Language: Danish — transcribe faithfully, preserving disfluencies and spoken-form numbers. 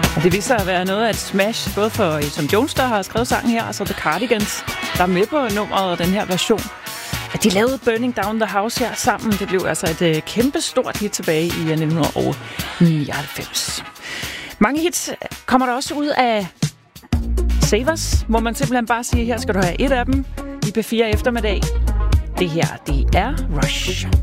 Og det viser at være noget af et smash, både for Tom Jones, der har skrevet sangen her, og så The Cardigans, der er med på nummeret og den her version. At de lavede Burning Down the House her sammen, det blev altså et uh, kæmpe stort hit tilbage i nitten nioghalvfems. Mange hits kommer der også ud af Savers, hvor man simpelthen bare siger, her skal du have et af dem i P fire eftermiddag. Det her, det er Rush.